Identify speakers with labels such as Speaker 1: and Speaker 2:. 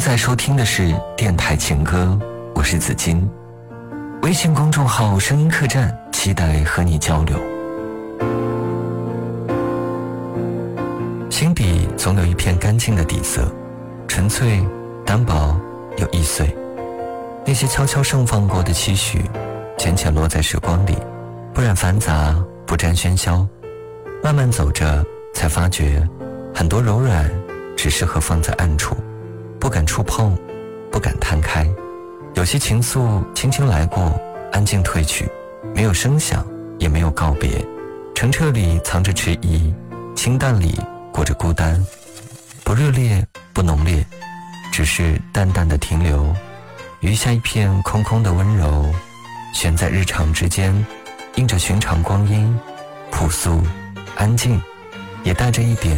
Speaker 1: 在收听的是电台情歌，我是子金。微信公众号声音客栈，期待和你交流。心底总有一片干净的底色，纯粹、单薄又易碎。那些悄悄盛放过的期许，浅浅落在时光里，不染繁杂，不沾喧嚣。慢慢走着，才发觉很多柔软只适合放在暗处，不敢触碰，不敢摊开。有些情愫轻轻来过，安静褪去，没有声响，也没有告别。澄澈里藏着迟疑，清淡里裹着孤单。不热烈，不浓烈，只是淡淡的停留，余下一片空空的温柔，悬在日常之间，映着寻常光阴，朴素安静，也带着一点